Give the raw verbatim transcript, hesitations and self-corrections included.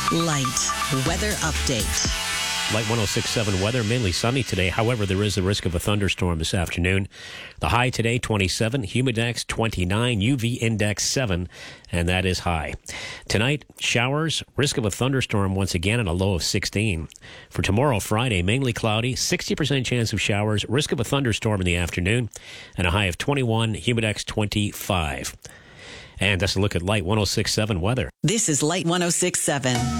Light weather update. Light one oh six point seven weather, mainly sunny today. However, there is a risk of a thunderstorm this afternoon. The high today, twenty-seven, humidex twenty-nine, U V index seven, and that is high. Tonight, showers, risk of a thunderstorm once again, and a low of sixteen. For tomorrow, Friday, mainly cloudy, sixty percent chance of showers, risk of a thunderstorm in the afternoon, and a high of twenty-one, humidex twenty-five. And that's a look at Light one oh six point seven weather. This is Light one oh six point seven.